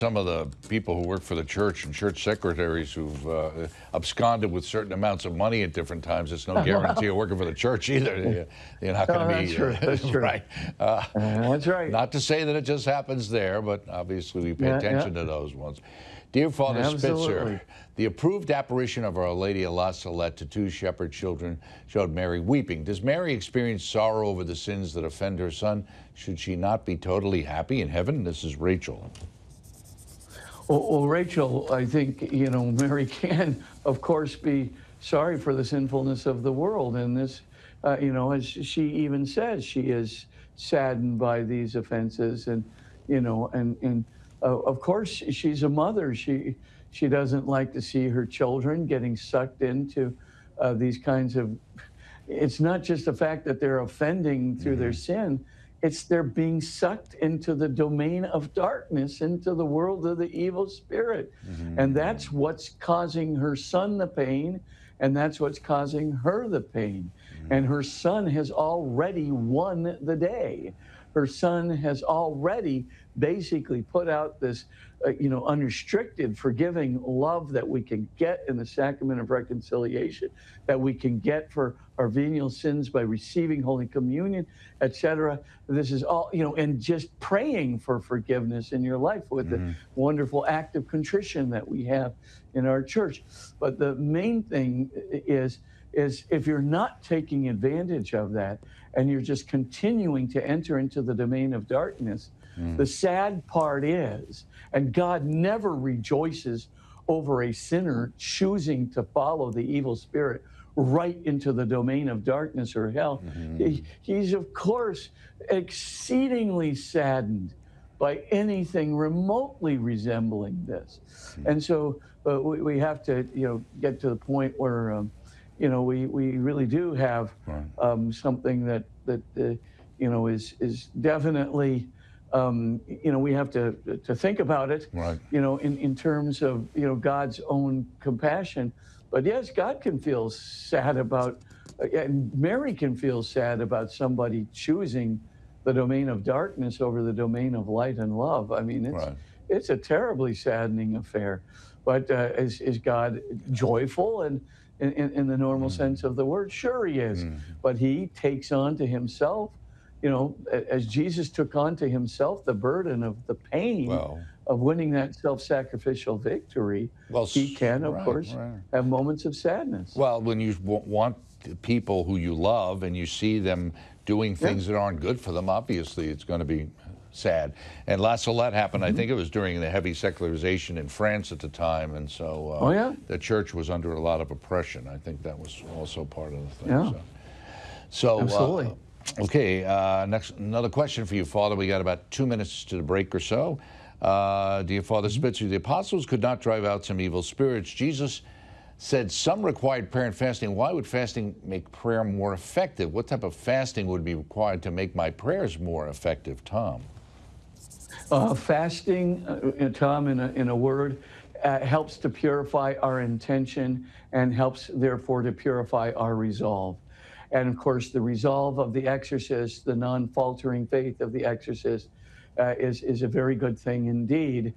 some of the people who work for the church and church secretaries who've absconded with certain amounts of money at different times. It's no guarantee of working for the church either. You're not going to be... That's true. Right. That's right. Not to say that it just happens there, but obviously we pay attention to those ones. Dear Father Spitzer, the approved apparition of Our Lady of La Salette to two shepherd children showed Mary weeping. Does Mary experience sorrow over the sins that offend her son? Should she not be totally happy in heaven? This is Rachel. Well, Rachel, I think, Mary can, of course, be sorry for the sinfulness of the world. And this, as she even says, she is saddened by these offenses. And, of course, she's a mother. She doesn't like to see her children getting sucked into these kinds of... It's not just the fact that they're offending through their sin. It's they're being sucked into the domain of darkness, into the world of the evil spirit. And that's what's causing her son the pain, and that's what's causing her the pain. And her son has already won the day. Her son has already basically put out this, unrestricted, forgiving love that we can get in the sacrament of reconciliation, that we can get for our venial sins by receiving Holy Communion, etc. This is all, and just praying for forgiveness in your life with the wonderful act of contrition that we have in our church. But the main thing is if you're not taking advantage of that and you're just continuing to enter into the domain of darkness, the sad part is, and God never rejoices over a sinner choosing to follow the evil spirit right into the domain of darkness or hell. He's, of course, exceedingly saddened by anything remotely resembling this. And so we have to, get to the point where, we really do have something that is definitely, we have to think about it, in terms of, God's own compassion. But yes, God can feel sad about, and Mary can feel sad about somebody choosing the domain of darkness over the domain of light and love. I mean, it's a terribly saddening affair. But is God joyful and in the normal sense of the word? Sure he is. But he takes on to himself, as Jesus took on to himself the burden of the pain of winning that self-sacrificial victory. He can, of course, have moments of sadness. Well, when you want people who you love and you see them doing things that aren't good for them, obviously it's going to be sad. And La Salette happened, I think it was during the heavy secularization in France at the time, and so the church was under a lot of oppression. I think that was also part of the thing. So absolutely. Okay, next, another question for you, Father. We got about 2 minutes to the break or so. Dear Father Spitzer, the apostles could not drive out some evil spirits. Jesus said some required prayer and fasting. Why would fasting make prayer more effective? What type of fasting would be required to make my prayers more effective, Tom? Fasting, Tom, in a word, helps to purify our intention and helps, therefore, to purify our resolve. And, of course, the resolve of the exorcist, the non-faltering faith of the exorcist, is a very good thing indeed.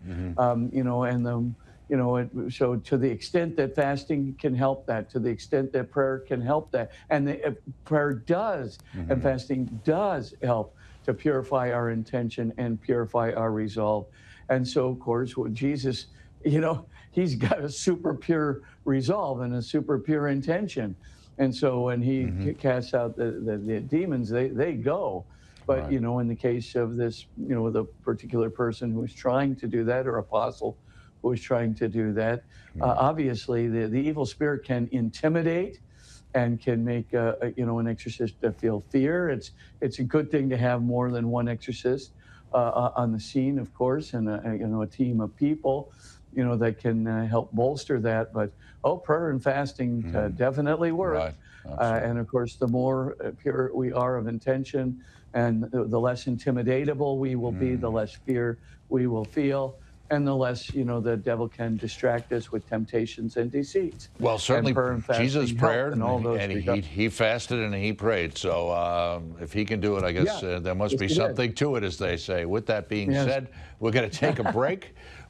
So to the extent that fasting can help that, to the extent that prayer can help that, and prayer does, and fasting does help to purify our intention and purify our resolve. And so, of course, what Jesus, he's got a super pure resolve and a super pure intention. And so when he casts out the demons, they go. But, in the case of this, the particular person who is trying to do that, or apostle who is trying to do that, obviously the evil spirit can intimidate and can make, an exorcist feel fear. It's a good thing to have more than one exorcist on the scene, of course, and a team of people, that can help bolster that. But prayer and fasting definitely work. And of course, the more pure we are of intention, and the less intimidatable we will be, the less fear we will feel, and the less, the devil can distract us with temptations and deceits. Well, certainly Jesus prayed, and he fasted and he prayed. So if he can do it, I guess there must be something to it, as they say. With that being said, we're going to take a break.